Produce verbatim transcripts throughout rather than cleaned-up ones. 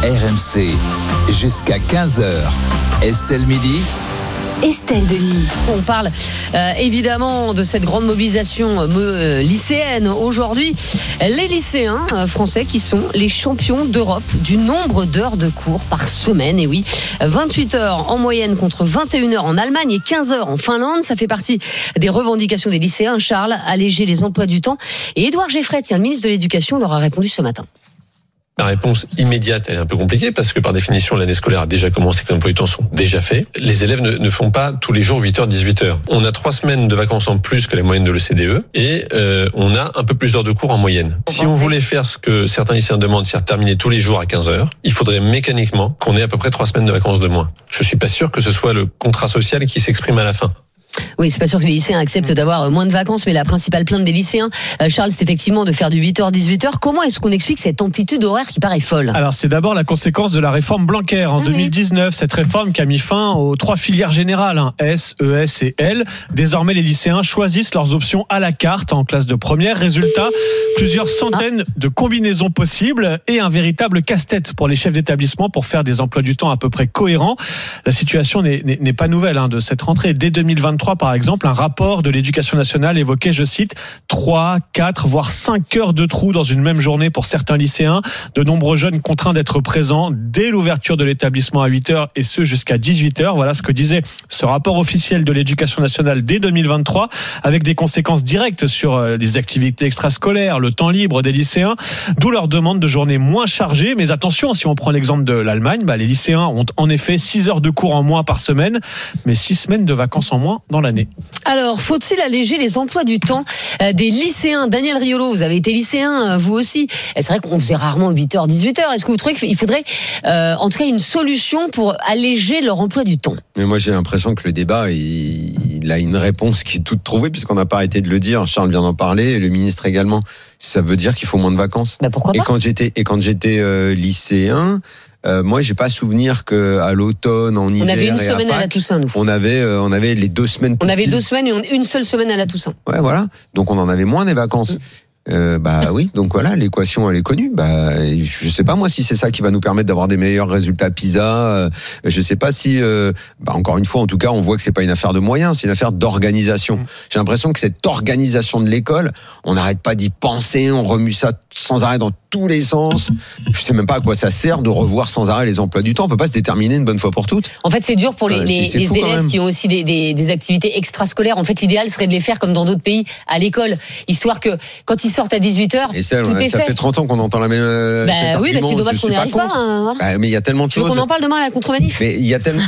R M C, jusqu'à quinze heures. Estelle Midi. Estelle Denis. On parle euh, évidemment de cette grande mobilisation euh, lycéenne aujourd'hui. Les lycéens euh, français qui sont les champions d'Europe du nombre d'heures de cours par semaine. Et oui, vingt-huit heures en moyenne contre vingt et une heures en Allemagne et quinze heures en Finlande. Ça fait partie des revendications des lycéens. Charles, alléger les emplois du temps. Et Édouard Geffret, le ministre de l'Éducation, leur a répondu ce matin. La réponse immédiate est un peu compliquée parce que par définition l'année scolaire a déjà commencé, que les emplois du temps sont déjà faits. Les élèves ne, ne font pas tous les jours huit heures, dix-huit heures. On a trois semaines de vacances en plus que la moyenne de l'O C D E et euh, on a un peu plus d'heures de cours en moyenne. Vous si pensez... on voulait faire ce que certains lycéens demandent, c'est-à-dire terminer tous les jours à quinze heures, il faudrait mécaniquement qu'on ait à peu près trois semaines de vacances de moins. Je suis pas sûr que ce soit le contrat social qui s'exprime à la fin. Oui, c'est pas sûr que les lycéens acceptent d'avoir moins de vacances, mais la principale plainte des lycéens, Charles, c'est effectivement de faire du huit heures, dix-huit heures. Comment est-ce qu'on explique cette amplitude horaire qui paraît folle ? Alors, c'est d'abord la conséquence de la réforme Blanquer en ah deux mille dix-neuf. Oui. Cette réforme qui a mis fin aux trois filières générales, hein, S, E S et L. Désormais, les lycéens choisissent leurs options à la carte en classe de première. Résultat, plusieurs centaines ah. de combinaisons possibles et un véritable casse-tête pour les chefs d'établissement pour faire des emplois du temps à peu près cohérents. La situation n'est, n'est, n'est pas nouvelle hein, de cette rentrée. Dès deux mille vingt-trois, par exemple, un rapport de l'Éducation nationale évoquait, je cite, trois, quatre, voire cinq heures de trou dans une même journée pour certains lycéens. De nombreux jeunes contraints d'être présents dès l'ouverture de l'établissement à huit heures et ce jusqu'à dix-huit heures. Voilà ce que disait ce rapport officiel de l'Éducation nationale dès deux mille vingt-trois, avec des conséquences directes sur les activités extrascolaires, le temps libre des lycéens, d'où leur demande de journées moins chargées. Mais attention, si on prend l'exemple de l'Allemagne, bah, les lycéens ont en effet six heures de cours en moins par semaine, mais six semaines de vacances en moins dans l'année. Alors, faut-il alléger les emplois du temps des lycéens ? Daniel Riolo, vous avez été lycéen, vous aussi. Et c'est vrai qu'on faisait rarement huit heures, dix-huit heures. Est-ce que vous trouvez qu'il faudrait, euh, en tout cas, une solution pour alléger leur emploi du temps ? Mais moi, j'ai l'impression que le débat, il, il a une réponse qui est toute trouvée, puisqu'on n'a pas arrêté de le dire. Charles vient d'en parler, et le ministre également. Ça veut dire qu'il faut moins de vacances. Bah pourquoi pas ? Et quand j'étais, et quand j'étais euh, lycéen, Euh, moi, j'ai pas souvenir que à l'automne, en hiver, on avait une et semaine à, Pâques, à la Toussaint, nous. On avait, euh, on avait les deux semaines. On avait deux semaines et une seule semaine à la Toussaint. Ouais, voilà. Donc on en avait moins des vacances. Mmh. Euh, bah oui, donc voilà, l'équation elle est connue. Bah, je sais pas moi si c'est ça qui va nous permettre d'avoir des meilleurs résultats PISA. Euh, je sais pas si, euh, bah encore une fois, en tout cas, on voit que c'est pas une affaire de moyens, c'est une affaire d'organisation. Mmh. J'ai l'impression que cette organisation de l'école, on n'arrête pas d'y penser, on remue ça sans arrêt dans tous les sens. Je sais même pas à quoi ça sert de revoir sans arrêt les emplois du temps. On peut pas se déterminer une bonne fois pour toutes. En fait, c'est dur pour les, euh, les, les élèves qui ont aussi des, des, des activités extrascolaires. En fait, l'idéal serait de les faire comme dans d'autres pays à l'école, histoire que quand ils sortent à dix-huit heures, et ça, tout ouais, est ça fait. fait trente ans qu'on entend la même. Euh, bah oui, bah c'est dommage qu'on n'y arrive pas. Hein. Bah, mais il y a tellement de choses. On en parle demain à la contre-manif. Mais il y a tellement,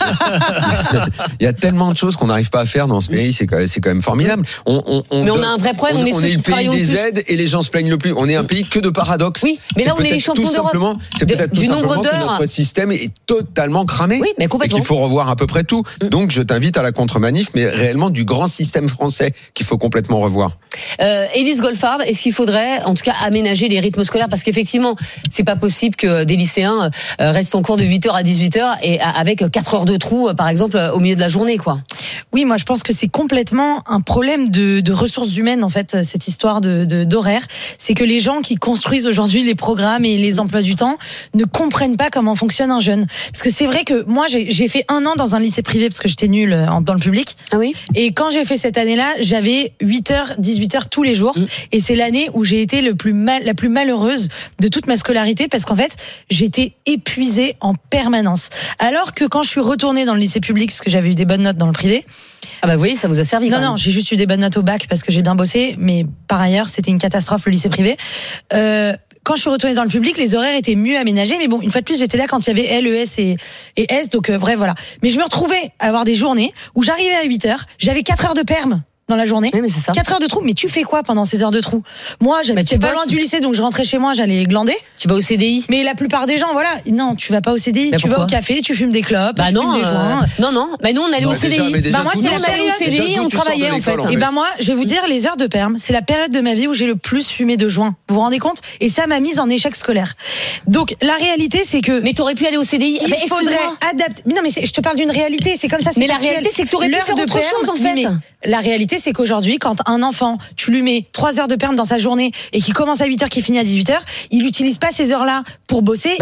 il y a tellement de choses qu'on n'arrive pas à faire dans ce pays. C'est quand même, c'est quand même formidable. On, on, on mais on donne, a un vrai problème. On, on est, on est le pays des aides et les gens se plaignent le plus. On est un pays que de paradoxes. Oui, mais là on est les champions d'Europe. C'est peut-être du tout nombre simplement d'heures. Que notre système est totalement cramé. Oui, mais complètement. Et qu'il faut revoir à peu près tout. Donc je t'invite à la contre-manif, mais réellement du grand système français qu'il faut complètement revoir. Euh, Élise Goldfarb, est-ce qu'il faudrait en tout cas aménager les rythmes scolaires, parce qu'effectivement c'est pas possible que des lycéens euh, restent en cours de huit heures à dix-huit heures et avec quatre heures de trou par exemple au milieu de la journée, quoi. Oui, moi je pense que c'est complètement un problème de, de ressources humaines en fait, cette histoire de, de d'horaire. C'est que les gens qui construisent aujourd'hui les programmes et les emplois du temps ne comprennent pas comment fonctionne un jeune. Parce que c'est vrai que moi j'ai, j'ai fait un an dans un lycée privé parce que j'étais nulle en, dans le public. Ah oui. Et quand j'ai fait cette année-là, j'avais huit heures, dix-huit heures tous les jours. Mmh. Et c'est l'année où j'ai été le plus mal, la plus malheureuse de toute ma scolarité parce qu'en fait j'étais épuisée en permanence. Alors que quand je suis retournée dans le lycée public parce que j'avais eu des bonnes notes dans le privé. Ah bah vous voyez, ça vous a servi. Non, quand non, même. j'ai juste eu des bonnes notes au bac parce que j'ai bien bossé, mais par ailleurs, c'était une catastrophe le lycée privé. Euh, quand je suis retournée dans le public, les horaires étaient mieux aménagés, mais bon, une fois de plus, j'étais là quand il y avait L, E S et, et S, donc euh, bref, voilà. Mais je me retrouvais à avoir des journées où j'arrivais à huit heures, j'avais quatre heures de perm dans la journée. Oui, mais c'est ça. quatre heures de trou, mais tu fais quoi pendant ces heures de trou ? Moi, j'habitais pas loin du lycée, donc je rentrais chez moi, j'allais glander. Tu vas au C D I ? Mais la plupart des gens, voilà, non, tu vas pas au C D I, bah tu vas au café, tu fumes des clopes, bah tu non, fumes des joints. Euh, non, non, bah nous on allait non, au C D I. Déjà, déjà, bah moi, c'est la période au C D I, on travaillait en fait. En fait. Et ben moi, je vais vous dire, les heures de perm, c'est la période de ma vie où j'ai le plus fumé de joints. Vous vous rendez compte ? Et ça m'a mise en échec scolaire. Donc la réalité, c'est que. Mais t'aurais pu aller au C D I. Il bah, faudrait adapter. Mais non, mais c'est, je te parle d'une réalité. C'est comme ça. C'est mais factuel. la réalité, c'est que t'aurais pu faire autre chose en fait. La réalité, c'est qu'aujourd'hui, quand un enfant, tu lui mets trois heures de perm dans sa journée et qui commence à huit heures, qui finit à dix-huit heures, il n'utilise pas ces heures-là pour bosser.